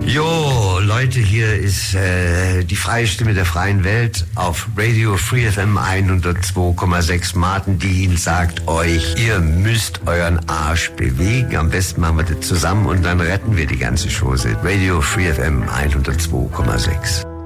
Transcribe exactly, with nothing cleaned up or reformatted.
Jo, Leute, hier ist äh, die freie Stimme der freien Welt auf Radio Free F M hundertzwei Komma sechs. Martin Dien sagt euch, ihr müsst euren Arsch bewegen. Am besten machen wir das zusammen und dann retten wir die ganze Chose. Radio Free F M hundertzwei Komma sechs.